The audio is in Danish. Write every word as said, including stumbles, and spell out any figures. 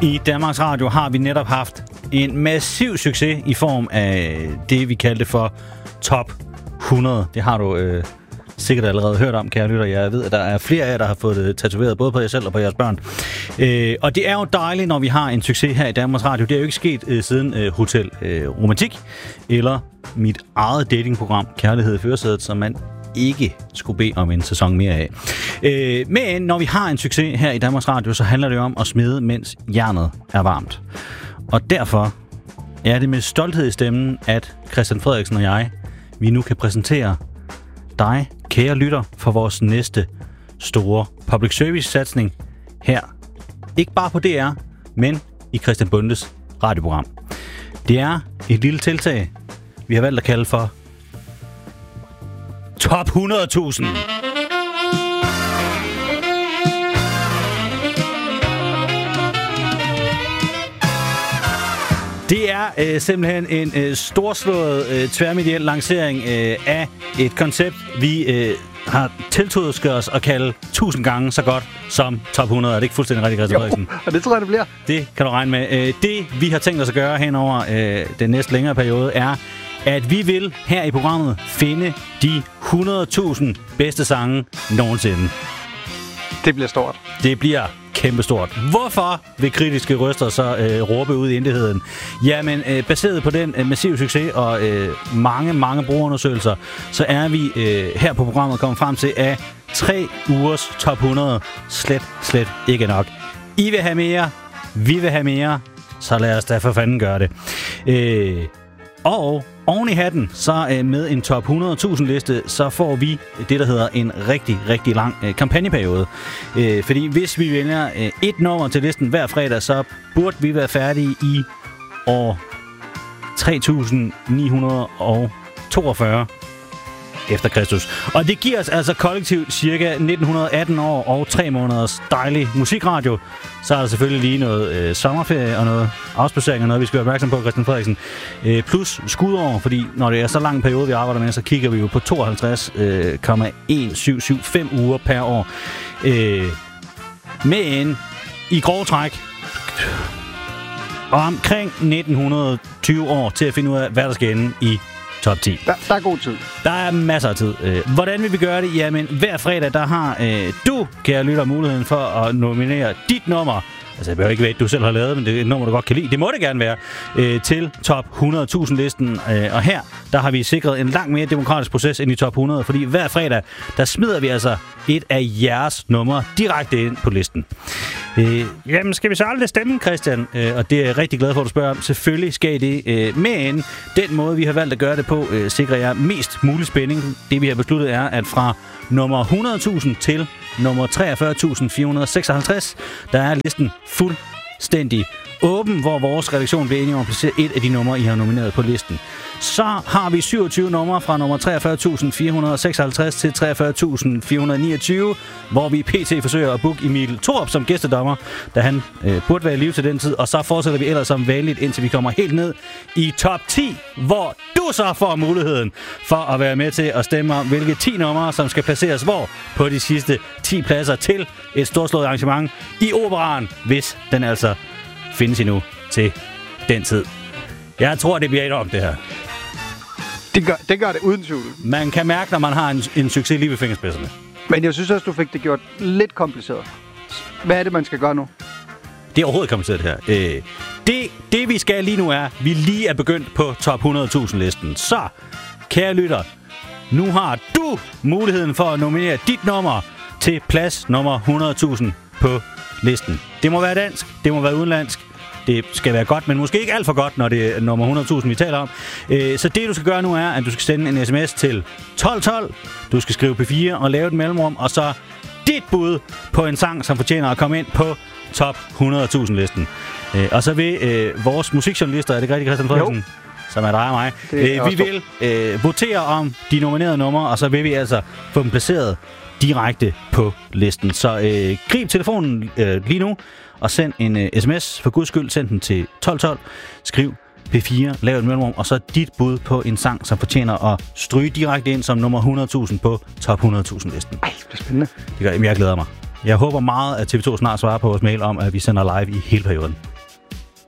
I Danmarks Radio har vi netop haft en massiv succes i form af det, vi kaldte for Top hundrede. Det har du øh, sikkert allerede hørt om, kære lytter. Jeg ved, at der er flere af jer, der har fået det tatoveret, både på jer selv og på jeres børn. Øh, og det er jo dejligt, når vi har en succes her i Danmarks Radio. Det er jo ikke sket øh, siden øh, Hotel øh, Romantik, eller mit eget datingprogram, Kærlighed i Førersædet, som man ikke skulle bede om en sæson mere af. Øh, men når vi har en succes her i Danmarks Radio, så handler det jo om at smide, mens jernet er varmt. Og derfor er det med stolthed i stemmen, at Christian Frederiksen og jeg, vi nu kan præsentere dig, kære lytter, for vores næste store public service-satsning her. Ikke bare på D R, men i Christian Bondes radioprogram. Det er et lille tiltag, vi har valgt at kalde for Top hundrede tusind. Det er øh, simpelthen en øh, storslået øh, tværmediel lancering øh, af et koncept, vi øh, har tiltusket os at kalde tusind gange så godt som Top hundrede. Er det ikke fuldstændig rigtigt, Christian Frederiksen? Jo, og det tror jeg, det bliver. Det kan du regne med. Øh, det, vi har tænkt os at gøre hen over øh, den næste længere periode, er, at vi vil her i programmet finde de hundrede tusind bedste sange nogensinde. Det bliver stort. Det bliver kæmpestort. Hvorfor vil kritiske røster så øh, råbe ud i intetheden? Jamen, øh, baseret på den øh, massive succes og øh, mange, mange brugerundersøgelser, så er vi øh, her på programmet kommet frem til, at tre ugers top hundrede slet, slet ikke nok. I vil have mere, vi vil have mere, så lad os da for fanden gøre det. Øh, og oven i hatten, så øh, med en top hundrede tusind liste, så får vi det, der hedder en rigtig, rigtig lang øh, kampagneperiode. Øh, fordi hvis vi vælger øh, et nummer til listen hver fredag, så burde vi være færdige i år tre tusind ni hundrede toogfyrre efter Kristus. Og det giver os altså kollektivt cirka nitten atten år og tre måneders dejlig musikradio. Så er der selvfølgelig lige noget øh, sommerferie og noget afspacering og noget, vi skal være opmærksom på, Christian Frederiksen. Øh, plus skudår, fordi når det er så lang periode, vi arbejder med, så kigger vi jo på tooghalvtreds komma et syv syv fem uger per år. Øh, men i grov træk og omkring nitten tyve år til at finde ud af, hvad der skal ende i top ti. Der, der er god tid. Der er masser af tid. Hvordan vil vi gøre det? Jamen, hver fredag, der har øh, du, kære lytter, muligheden for at nominere dit nummer. Altså, jeg behøver ikke vide, at du selv har lavet, men det er et nummer, du godt kan lide. Det må det gerne være. Øh, til top hundrede tusind listen. Øh, og her, der har vi sikret en langt mere demokratisk proces end i top hundrede. Fordi hver fredag, der smider vi altså et af jeres numre direkte ind på listen. Øh, jamen, skal vi så aldrig stemme, Christian? Øh, og det er jeg rigtig glad for, at du spørger om. Selvfølgelig skal I det. Øh, men den måde, vi har valgt at gøre det på, øh, sikrer jeg mest mulig spænding. Det, vi har besluttet, er, at fra nummer hundrede tusind til nummer treogfyrre tusind fire hundrede seksoghalvtreds, der er listen fuldstændig åben, hvor vores redaktion bliver enige om at placere et af de numre, I har nomineret på listen. Så har vi syvogtyve numre fra nummer treogfyrre tusind fire hundrede seksoghalvtreds til treogfyrre tusind fire hundrede niogtyve, hvor vi pt. forsøger at booke Emil Thorup som gæstedommer, da han øh, burde være i live til den tid, og så fortsætter vi ellers som vanligt, indtil vi kommer helt ned i top ti, hvor du så får muligheden for at være med til at stemme om, hvilke ti numre, som skal placeres hvor på de sidste ti pladser til et storslået arrangement i Operaen, hvis den altså findes endnu til den tid. Jeg tror, det bliver enormt, det her. Det gør, det gør det uden tvivl. Man kan mærke, når man har en, en succes lige ved fingerspidserne. Men jeg synes også, du fik det gjort lidt kompliceret. Hvad er det, man skal gøre nu? Det er overhovedet kompliceret, det her. Øh, det, det, vi skal lige nu er, vi lige er begyndt på top hundrede tusind listen. Så, kære lytter, nu har du muligheden for at nominere dit nummer til plads nummer hundrede tusind på listen. Det må være dansk, det må være udenlandsk. Det skal være godt, men måske ikke alt for godt, når det er nummer hundrede tusind, vi taler om. Så det, du skal gøre nu, er, at du skal sende en sms til tolv tolv. Du skal skrive P fire og lave et mellemrum, og så dit bud på en sang, som fortjener at komme ind på top hundrede tusind listen. Og så vil øh, vores musikjournalister, er det rigtigt, Christian Frederiksen? Jo. Som er dig og mig. Øh, vi vil øh, votere om de nominerede numre, og så vil vi altså få dem placeret direkte på listen. Så øh, grib telefonen øh, lige nu, og send en øh, sms. For guds skyld, send den til tolv tolv. Skriv P fire, lav et mellemrum, og så dit bud på en sang, som fortjener at stryge direkte ind som nummer hundrede tusind på top hundrede tusind listen. Ej, det er spændende. Det gør, jeg glæder mig. Jeg håber meget, at T V to snart svarer på vores mail om, at vi sender live i hele perioden.